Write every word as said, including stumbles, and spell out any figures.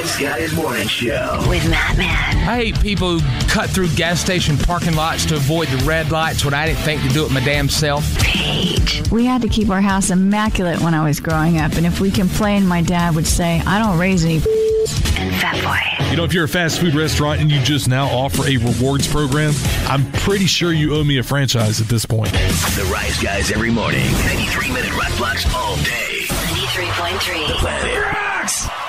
Rise Guys Morning Show with Matt Man. I hate people who cut through gas station parking lots to avoid the red lights when I didn't think to do it my damn self. Paige. We had to keep our house immaculate when I was growing up, and if we complained, my dad would say, I don't raise any And Fat Boy. You know, if you're a fast food restaurant and you just now offer a rewards program, I'm pretty sure you owe me a franchise at this point. The Rise Guys every morning. ninety-three minute rock blocks all day. ninety-three point three. The Planet Rocks.